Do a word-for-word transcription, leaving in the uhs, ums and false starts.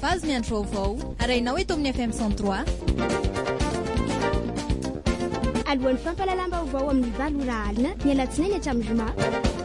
fahazo miandro vaovao arainao eto amin'ny F M cent trois. Alohan'ny fampalalam-baovao amin'ny valo ora alina ny alatsinainy hatramin'ny zoma.